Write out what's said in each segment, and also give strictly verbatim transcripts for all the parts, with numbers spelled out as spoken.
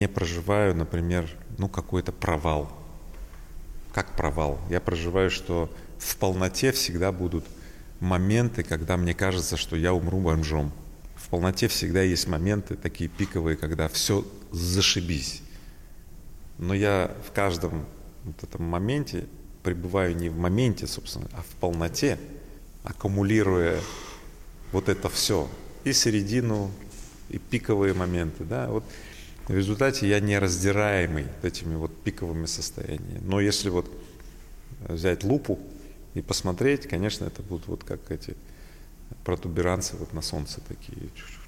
Я проживаю, например, ну какой-то провал. Как провал? Я проживаю, что в полноте всегда будут моменты, когда мне кажется, что я умру бомжом. В полноте всегда есть моменты такие пиковые, когда все зашибись. Но я в каждом вот этом моменте пребываю не в моменте, собственно, а в полноте, аккумулируя вот это все. И середину, и пиковые моменты. Да? Вот в результате я не раздираемый этими вот пиковыми состояниями. Но если вот взять лупу и посмотреть, конечно, это будут вот как эти протуберанцы вот на солнце такие.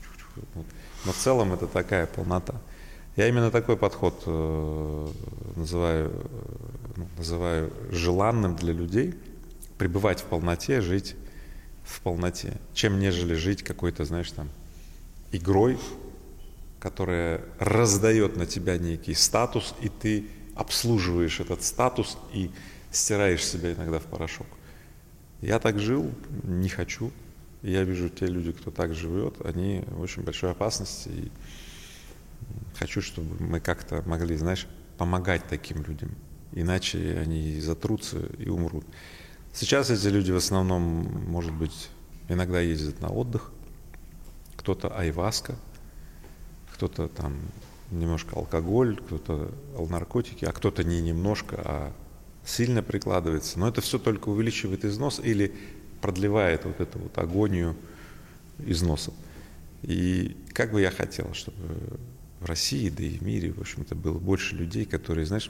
Но в целом это такая полнота. Я именно такой подход э, называю, ну, называю желанным для людей, пребывать в полноте, жить в полноте, чем нежели жить какой-то, знаешь, там, игрой, которая раздает на тебя некий статус, и ты обслуживаешь этот статус и стираешь себя иногда в порошок. Я так жил, не хочу. Я вижу, те люди, кто так живет, они в очень большой опасности. И хочу, чтобы мы как-то могли, знаешь, помогать таким людям. Иначе они затрутся и умрут. Сейчас эти люди в основном, может быть, иногда ездят на отдых. Кто-то айваска, кто-то там немножко алкоголь, кто-то наркотики, а кто-то не немножко, а сильно прикладывается. Но это все только увеличивает износ или продлевает вот эту вот агонию износов. И как бы я хотел, чтобы в России, да и в мире, в общем-то, было больше людей, которые, знаешь,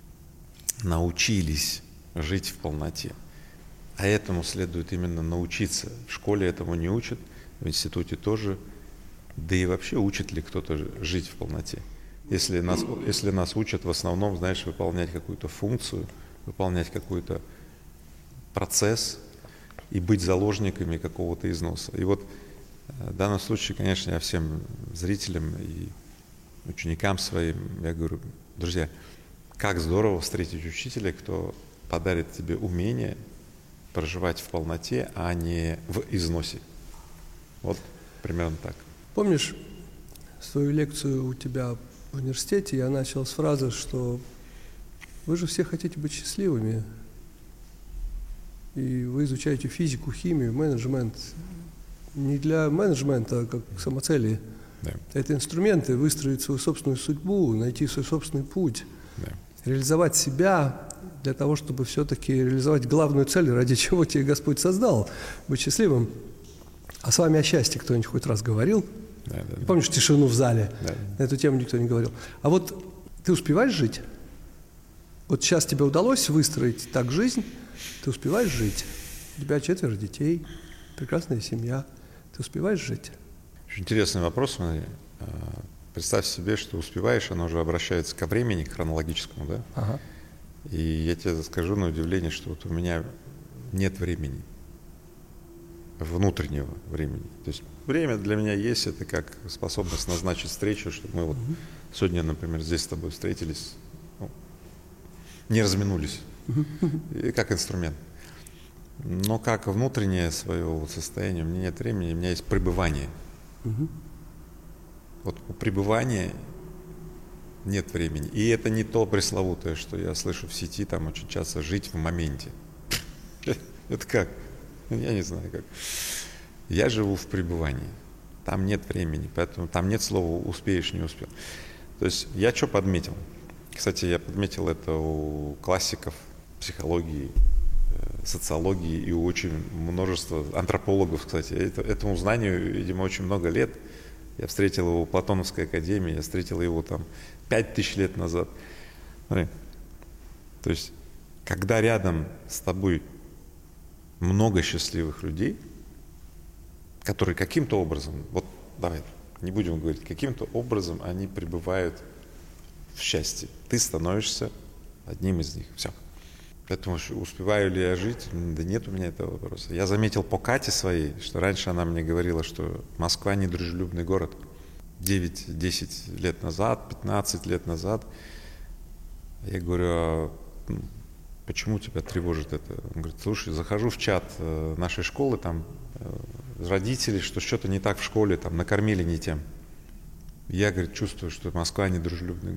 научились жить в полноте. А этому следует именно научиться. В школе этому не учат, в институте тоже. Да и вообще учит ли кто-то жить в полноте? Если нас, если нас учат в основном, знаешь, выполнять какую-то функцию, выполнять какой-то процесс и быть заложниками какого-то износа. И вот в данном случае, конечно, я всем зрителям и ученикам своим, я говорю, друзья, как здорово встретить учителя, кто подарит тебе умение проживать в полноте, а не в износе. Вот примерно так. Помнишь свою лекцию у тебя в университете? Я начал с фразы, что вы же все хотите быть счастливыми, и вы изучаете физику, химию, менеджмент. Не для менеджмента, а как самоцели. Да. Это инструменты выстроить свою собственную судьбу, найти свой собственный путь, Да. реализовать себя для того, чтобы все-таки реализовать главную цель, ради чего тебя Господь создал, быть счастливым. А с вами о счастье кто-нибудь хоть раз говорил? Да, да, да. Помнишь тишину в зале? Да. На эту тему никто не говорил. А вот ты успеваешь жить? Вот сейчас тебе удалось выстроить так жизнь, ты успеваешь жить? У тебя четверо детей, прекрасная семья. Ты успеваешь жить? Очень интересный вопрос. Смотри. Представь себе, что успеваешь, оно уже обращается ко времени, к хронологическому, да? Ага. И я тебе скажу на удивление, что вот у меня нет времени, внутреннего времени. То есть время для меня есть, это как способность назначить встречу, чтобы мы вот угу. сегодня, например, здесь с тобой встретились, ну, не разминулись, угу. и как инструмент. Но как внутреннее свое вот состояние, у меня нет времени, у меня есть пребывание. Угу. Вот у пребывания нет времени. И это не то пресловутое, что я слышу в сети, там очень часто жить в моменте. Это как? Я не знаю как. Я живу в пребывании. Там нет времени, поэтому там нет слова «успеешь, не успел». То есть я что подметил? Кстати, я подметил это у классиков психологии, социологии и у очень множества антропологов, кстати. Это, этому знанию, видимо, очень много лет. Я встретил его в Платоновской академии, я встретил его там пять тысяч лет назад. Смотри. То есть, когда рядом с тобой много счастливых людей, которые каким-то образом, вот давай, не будем говорить, каким-то образом они пребывают в счастье. Ты становишься одним из них. Все. Поэтому успеваю ли я жить? Да нет у меня этого вопроса. Я заметил по Кате своей, что раньше она мне говорила, что Москва недружелюбный город. девять-десять лет назад, пятнадцать лет назад. Я говорю, а почему тебя тревожит это? Он говорит, слушай, захожу в чат нашей школы, там родители, что что-то не так в школе, там накормили не тем. Я, говорит, чувствую, что Москва недружелюбный город.